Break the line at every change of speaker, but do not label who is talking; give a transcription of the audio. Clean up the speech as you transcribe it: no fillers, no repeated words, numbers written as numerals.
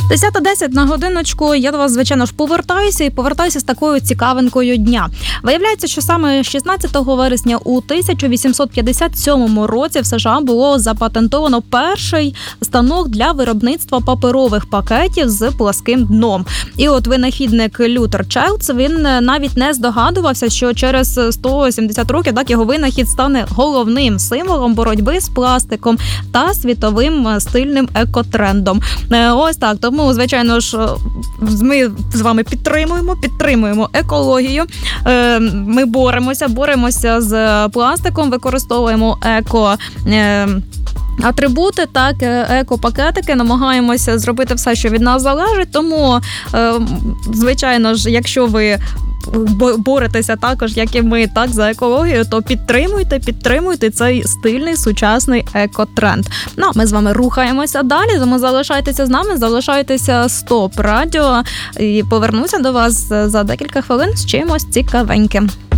10:10 на годиночку. Я до вас, звичайно ж, повертаюся з такою цікавинкою дня. Виявляється, що саме 16 вересня у 1857 році в США було запатентовано перший станок для виробництва паперових пакетів з пласким дном. І от винахідник Лютер Чайлдс, він навіть не здогадувався, що через 170 років так його винахід стане головним символом боротьби з пластиком та світовим стильним екотрендом. Ось так. Тому, звичайно ж, ми з вами підтримуємо екологію. Ми боремося з пластиком, використовуємо атрибути, так, екопакетики, намагаємося зробити все, що від нас залежить. Тому, звичайно ж, якщо ви боретеся також, як і ми, так, за екологію, то підтримуйте цей стильний сучасний екотренд. Ну, ми з вами рухаємося далі, тому залишайтеся з нами, залишайтеся Стоп Радіо і повернуся до вас за декілька хвилин з чимось цікавеньким.